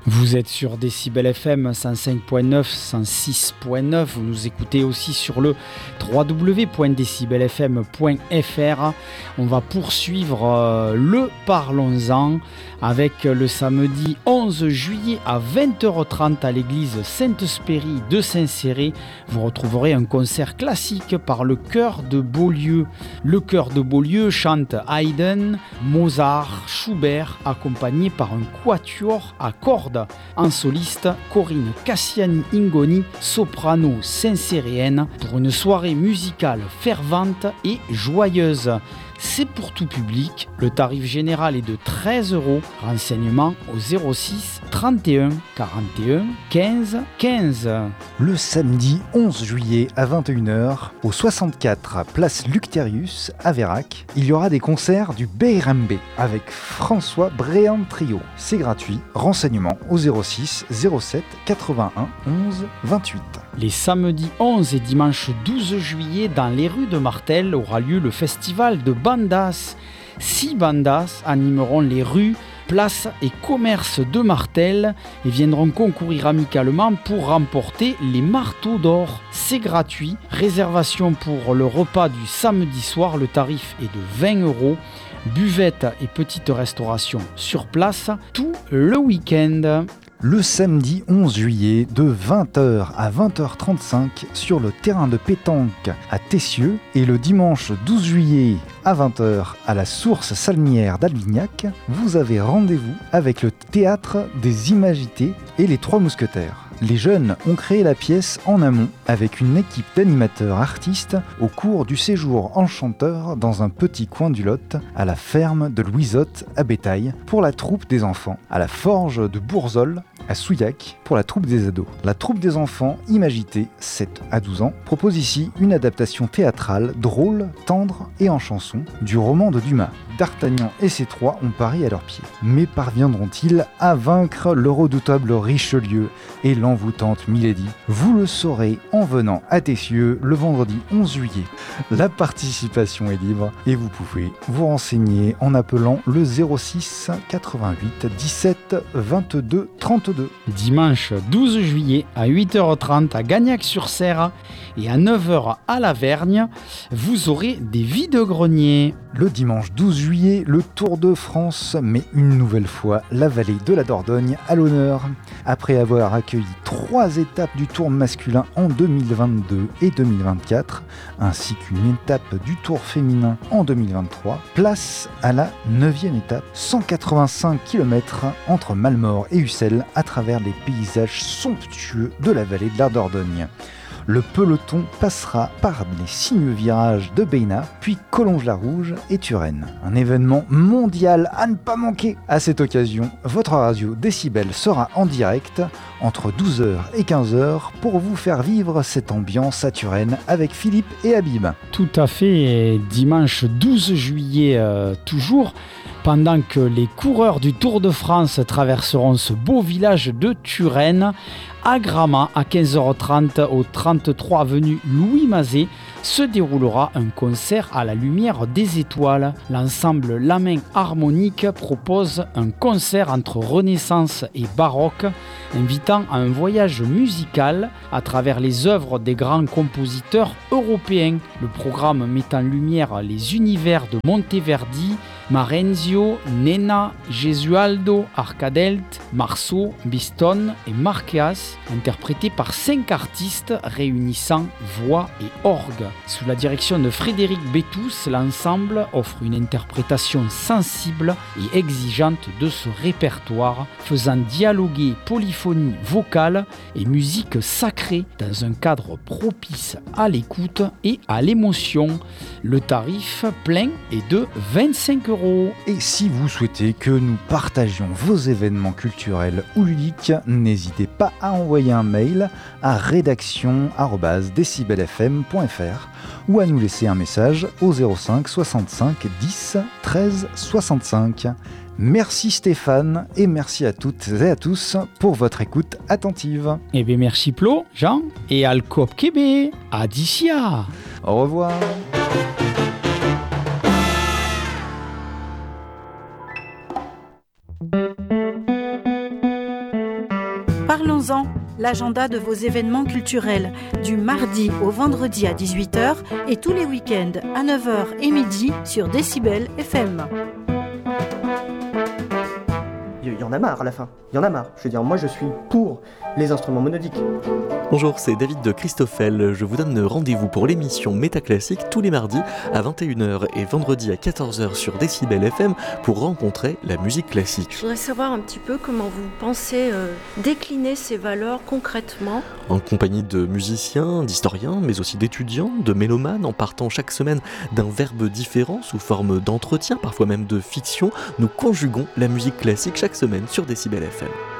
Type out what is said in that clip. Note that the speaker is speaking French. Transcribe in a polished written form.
Vous êtes sur Décibel FM 105.9, 106.9. Vous nous écoutez aussi sur le www.decibelfm.fr. On va poursuivre le Parlons-en avec le samedi 11 juillet à 20h30 à l'église Sainte-Spérie de Saint-Céré. Vous retrouverez un concert classique par le chœur de Beaulieu. Le chœur de Beaulieu chante Haydn, Mozart, Schubert, accompagné par un quatuor à cordes. En soliste, Corinne Cassiani-Ingoni, soprano saint-céréenne, pour une soirée musicale fervente et joyeuse. C'est pour tout public, le tarif général est de 13 €. Renseignements au 06 31 41 15 15. Le samedi 11 juillet à 21h, au 64 place Lucterius à Vérac, il y aura des concerts du Beirambe avec François Bréant Trio. C'est gratuit. Renseignements au 06 07 81 11 28. Les samedis 11 et dimanche 12 juillet, dans les rues de Martel, aura lieu le festival de bandas. 6 bandas animeront les rues, places et commerces de Martel et viendront concourir amicalement pour remporter les marteaux d'or. C'est gratuit. Réservation pour le repas du samedi soir, le tarif est de 20 €. Buvette et petite restauration sur place tout le week-end. Le samedi 11 juillet de 20h à 20h35 sur le terrain de pétanque à Tessieux et le dimanche 12 juillet à 20h à la source salmière d'Albignac, vous avez rendez-vous avec le théâtre des Imagités et les Trois Mousquetaires. Les jeunes ont créé la pièce en amont avec une équipe d'animateurs artistes au cours du séjour enchanteur dans un petit coin du Lot à la ferme de Louisotte à Bétail pour la troupe des enfants, à la forge de Bourzol à Souillac pour la troupe des ados. La troupe des enfants Imagité, 7 à 12 ans, propose ici une adaptation théâtrale drôle, tendre et en chanson du roman de Dumas. D'Artagnan et ses trois ont Paris à leurs pieds. Mais parviendront-ils à vaincre le redoutable Richelieu et l'envoûtante Milady? Vous le saurez en venant à Tessieux le vendredi 11 juillet. La participation est libre et vous pouvez vous renseigner en appelant le 06 88 17 22 32. Dimanche 12 juillet à 8h30 à Gagnac-sur-Serre et à 9h à Lavergne, vous aurez des vides-greniers. Le dimanche 12 juillet, le Tour de France met une nouvelle fois la vallée de la Dordogne à l'honneur. Après avoir accueilli 3 étapes du Tour masculin en 2022 et 2024, ainsi qu'une étape du Tour féminin en 2023, place à la 9e étape, 185 km entre Malmort et Ussel à travers les paysages somptueux de la vallée de la Dordogne. Le peloton passera par les sinueux virages de Béna, puis Collonges-la-Rouge et Turenne. Un événement mondial à ne pas manquer. À cette occasion, votre radio Décibel sera en direct entre 12h et 15h pour vous faire vivre cette ambiance à Turenne avec Philippe et Habib. Tout à fait, et dimanche 12 juillet toujours, pendant que les coureurs du Tour de France traverseront ce beau village de Turenne, à Gramat, à 15h30, au 33 avenue Louis Mazet, se déroulera un concert à la lumière des étoiles. L'ensemble La Main Harmonique propose un concert entre Renaissance et Baroque, invitant à un voyage musical à travers les œuvres des grands compositeurs européens. Le programme met en lumière les univers de Monteverdi, Marenzio, Nenna, Gesualdo, Arcadelt, Marceau, Biston et Marqueas, interprétés par 5 artistes réunissant voix et orgue. Sous la direction de Frédéric Bétous, l'ensemble offre une interprétation sensible et exigeante de ce répertoire, faisant dialoguer polyphonie vocale et musique sacrée dans un cadre propice à l'écoute et à l'émotion. Le tarif plein est de 25 €. Et si vous souhaitez que nous partagions vos événements culturels ou ludiques, n'hésitez pas à envoyer un mail à rédaction@decibelfm.fr ou à nous laisser un message au 05 65 10 13 65. Merci Stéphane et merci à toutes et à tous pour votre écoute attentive. Eh bien merci Plo, Jean et Alcop Québec. Adicia. Au revoir. Parlons-en, l'agenda de vos événements culturels, du mardi au vendredi à 18h et tous les week-ends à 9h et midi sur Décibel FM. Il y en a marre à la fin, il y en a marre. Je veux dire, moi je suis pour les instruments monodiques. Bonjour, c'est David de Christoffel. Je vous donne rendez-vous pour l'émission Métaclassique tous les mardis à 21h et vendredi à 14h sur Décibel FM pour rencontrer la musique classique. Je voudrais savoir un petit peu comment vous pensez décliner ces valeurs concrètement. En compagnie de musiciens, d'historiens, mais aussi d'étudiants, de mélomanes, en partant chaque semaine d'un verbe différent sous forme d'entretien, parfois même de fiction, nous conjuguons la musique classique chaque semaine sur Décibel FM.